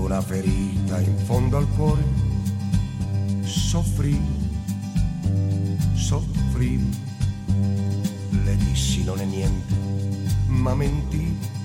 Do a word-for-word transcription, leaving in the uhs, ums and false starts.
una ferita in fondo al cuore. Soffrì, soffrì, le dissi non è niente, ma mentì.